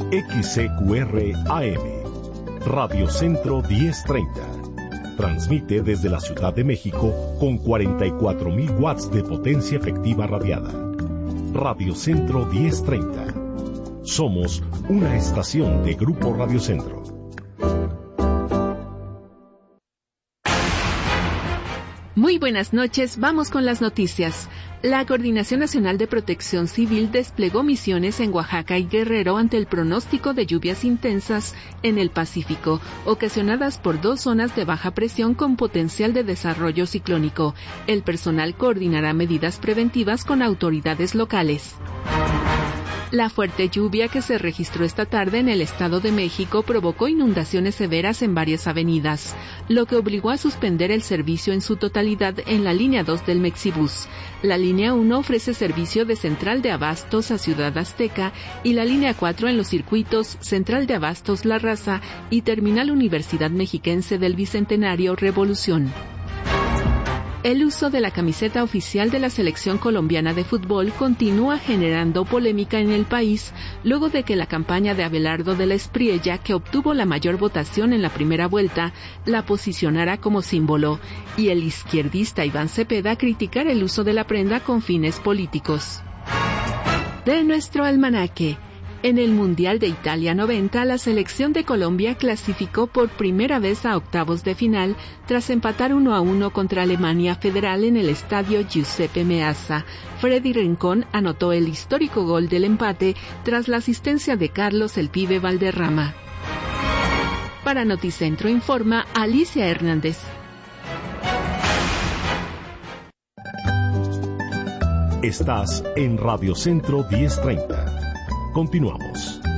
XCQR AM, Radio Centro 1030. Transmite desde la Ciudad de México con 44.000 watts de potencia efectiva radiada. Radio Centro 1030. Somos una estación de Grupo Radio Centro. Muy buenas noches, vamos con las noticias. La Coordinación Nacional de Protección Civil desplegó misiones en Oaxaca y Guerrero ante el pronóstico de lluvias intensas en el Pacífico, ocasionadas por 2 zonas de baja presión con potencial de desarrollo ciclónico. El personal coordinará medidas preventivas con autoridades locales. La fuerte lluvia que se registró esta tarde en el Estado de México provocó inundaciones severas en varias avenidas, lo que obligó a suspender el servicio en su totalidad en la línea 2 del Mexibus. La línea 1 ofrece servicio de Central de Abastos a Ciudad Azteca y la línea 4 en los circuitos Central de Abastos La Raza y Terminal Universidad Mexiquense del Bicentenario Revolución. El uso de la camiseta oficial de la selección colombiana de fútbol continúa generando polémica en el país, luego de que la campaña de Abelardo de la Espriella, que obtuvo la mayor votación en la primera vuelta, la posicionara como símbolo, y el izquierdista Iván Cepeda criticara el uso de la prenda con fines políticos. De nuestro almanaque. En el Mundial de Italia 90, la selección de Colombia clasificó por primera vez a octavos de final tras empatar 1-1 contra Alemania Federal en el estadio Giuseppe Meazza. Freddy Rincón anotó el histórico gol del empate tras la asistencia de Carlos el Pibe Valderrama. Para Noticentro informa Alicia Hernández. Estás en Radio Centro 1030. Continuamos.